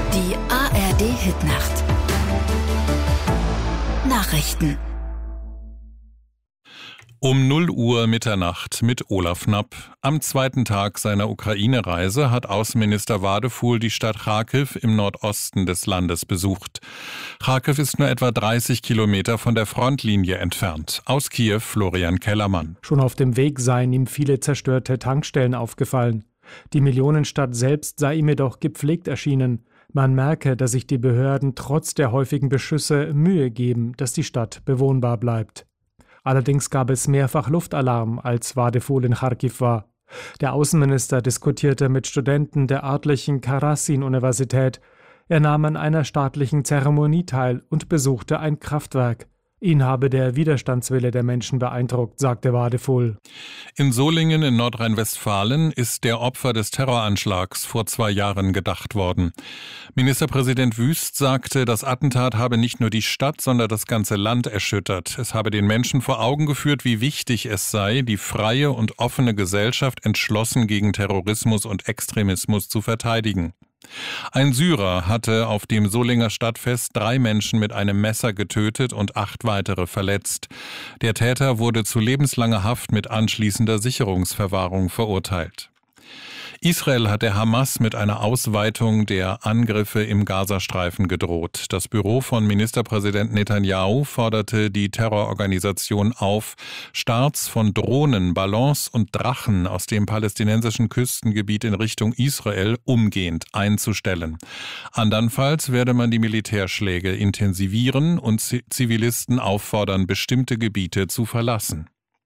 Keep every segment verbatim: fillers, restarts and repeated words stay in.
Die A R D-Hitnacht. Nachrichten. Um null Uhr Mitternacht mit Olaf Knapp. Am zweiten Tag seiner Ukraine-Reise hat Außenminister Wadefuhl die Stadt Charkiw im Nordosten des Landes besucht. Charkiw ist nur etwa dreißig Kilometer von der Frontlinie entfernt. Aus Kiew Florian Kellermann. Schon auf dem Weg seien ihm viele zerstörte Tankstellen aufgefallen. Die Millionenstadt selbst sei ihm jedoch gepflegt erschienen. Man merke, dass sich die Behörden trotz der häufigen Beschüsse Mühe geben, dass die Stadt bewohnbar bleibt. Allerdings gab es mehrfach Luftalarm, als Wadefuhl in Charkiw war. Der Außenminister diskutierte mit Studenten der örtlichen Karasin-Universität. Er nahm an einer staatlichen Zeremonie teil und besuchte ein Kraftwerk. Ihn habe der Widerstandswille der Menschen beeindruckt, sagte Wadefuhl. In Solingen in Nordrhein-Westfalen ist der Opfer des Terroranschlags vor zwei Jahren gedacht worden. Ministerpräsident Wüst sagte, das Attentat habe nicht nur die Stadt, sondern das ganze Land erschüttert. Es habe den Menschen vor Augen geführt, wie wichtig es sei, die freie und offene Gesellschaft entschlossen gegen Terrorismus und Extremismus zu verteidigen. Ein Syrer hatte auf dem Solinger Stadtfest drei Menschen mit einem Messer getötet und acht weitere verletzt. Der Täter wurde zu lebenslanger Haft mit anschließender Sicherungsverwahrung verurteilt. Israel hat der Hamas mit einer Ausweitung der Angriffe im Gazastreifen gedroht. Das Büro von Ministerpräsident Netanyahu forderte die Terrororganisation auf, Starts von Drohnen, Ballons und Drachen aus dem palästinensischen Küstengebiet in Richtung Israel umgehend einzustellen. Andernfalls werde man die Militärschläge intensivieren und Zivilisten auffordern, bestimmte Gebiete zu verlassen.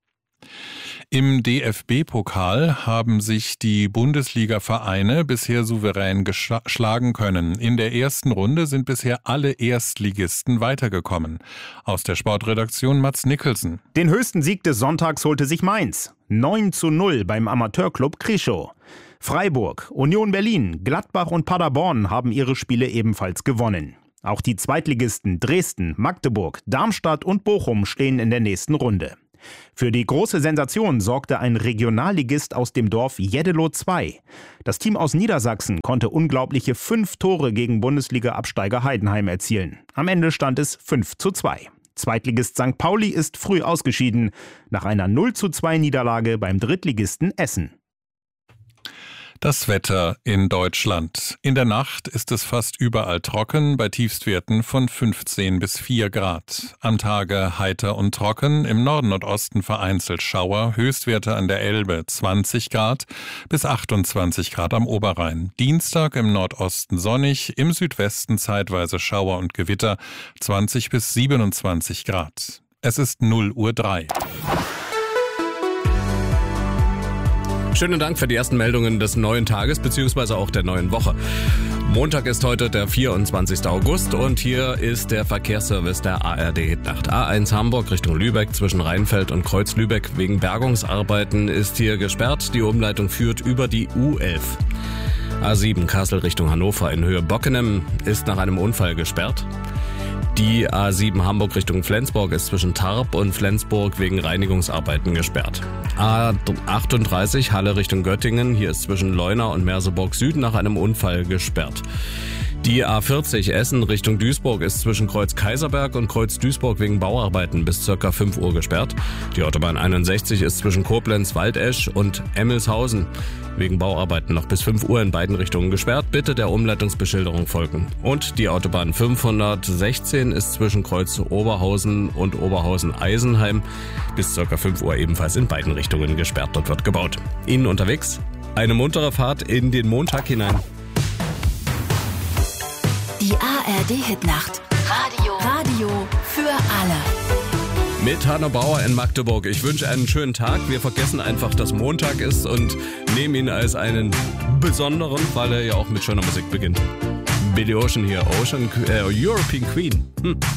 Im D F B-Pokal haben sich die Bundesliga-Vereine bisher souverän geschlagen können. In der ersten Runde sind bisher alle Erstligisten weitergekommen. Aus der Sportredaktion Mats Nicholson. Den höchsten Sieg des Sonntags holte sich Mainz. neun zu null beim Amateurclub Krischow. Freiburg, Union Berlin, Gladbach und Paderborn haben ihre Spiele ebenfalls gewonnen. Auch die Zweitligisten Dresden, Magdeburg, Darmstadt und Bochum stehen in der nächsten Runde. Für die große Sensation sorgte ein Regionalligist aus dem Dorf Jeddelo zwei. Das Team aus Niedersachsen konnte unglaubliche fünf Tore gegen Bundesliga-Absteiger Heidenheim erzielen. Am Ende stand es fünf zu zwei. Zweitligist Sankt Pauli ist früh ausgeschieden, nach einer null zu zwei Niederlage beim Drittligisten Essen. Das Wetter in Deutschland. In der Nacht ist es fast überall trocken, bei Tiefstwerten von fünfzehn bis vier Grad. Am Tage heiter und trocken, im Norden und Osten vereinzelt Schauer, Höchstwerte an der Elbe zwanzig Grad bis achtundzwanzig Grad am Oberrhein. Dienstag im Nordosten sonnig, im Südwesten zeitweise Schauer und Gewitter, zwanzig bis siebenundzwanzig Grad. Es ist null Uhr drei. Schönen Dank für die ersten Meldungen des neuen Tages bzw. auch der neuen Woche. Montag ist heute der vierundzwanzigster August und hier ist der Verkehrsservice der A R D-Hitnacht. A eins Hamburg Richtung Lübeck zwischen Rheinfeld und Kreuz-Lübeck wegen Bergungsarbeiten ist hier gesperrt. Die Umleitung führt über die U elf. A sieben Kassel Richtung Hannover in Höhe Bockenem ist nach einem Unfall gesperrt. Die A sieben Hamburg Richtung Flensburg ist zwischen Tarp und Flensburg wegen Reinigungsarbeiten gesperrt. A achtunddreißig Halle Richtung Göttingen, hier ist zwischen Leuna und Merseburg Süd nach einem Unfall gesperrt. Die A vierzig Essen Richtung Duisburg ist zwischen Kreuz Kaiserberg und Kreuz Duisburg wegen Bauarbeiten bis ca. fünf Uhr gesperrt. Die Autobahn einundsechzig ist zwischen Koblenz, Waldesch und Emmelshausen wegen Bauarbeiten noch bis fünf Uhr in beiden Richtungen gesperrt. Bitte der Umleitungsbeschilderung folgen. Und die Autobahn fünfhundertsechzehn ist zwischen Kreuz Oberhausen und Oberhausen-Eisenheim bis ca. fünf Uhr ebenfalls in beiden Richtungen gesperrt. Dort wird gebaut. Ihnen unterwegs eine muntere Fahrt in den Montag hinein. Die A R D-Hitnacht. Radio. Radio für alle. Mit Hanno Bauer in Magdeburg. Ich wünsche einen schönen Tag. Wir vergessen einfach, dass Montag ist und nehmen ihn als einen besonderen, weil er ja auch mit schöner Musik beginnt. Billy Ocean hier, Ocean, äh, European Queen. Hm.